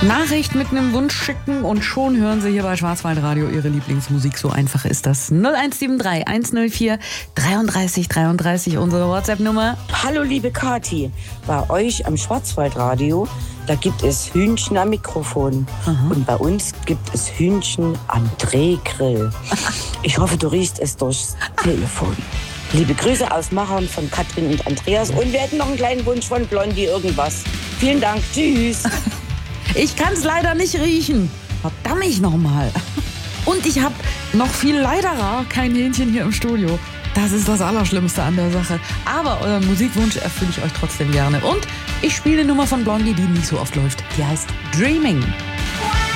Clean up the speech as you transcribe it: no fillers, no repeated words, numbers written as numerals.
Nachricht mit einem Wunsch schicken und schon hören Sie hier bei Schwarzwaldradio Ihre Lieblingsmusik. So einfach ist das. 0173 104 33 33, unsere WhatsApp-Nummer. Hallo liebe Kathi, bei euch am Schwarzwaldradio, da gibt es Hühnchen am Mikrofon. Und bei uns gibt es Hühnchen am Drehgrill. Ich hoffe, du riechst es durchs Telefon. Liebe Grüße aus Machern von Katrin und Andreas. Und wir hätten noch einen kleinen Wunsch von Blondie irgendwas. Vielen Dank, tschüss. Ich kann es leider nicht riechen. Verdammt ich nochmal. Und ich habe noch viel leiderer kein Hähnchen hier im Studio. Das ist das Allerschlimmste an der Sache. Aber euren Musikwunsch erfülle ich euch trotzdem gerne. Und ich spiele eine Nummer von Blondie, die nicht so oft läuft. Die heißt Dreaming.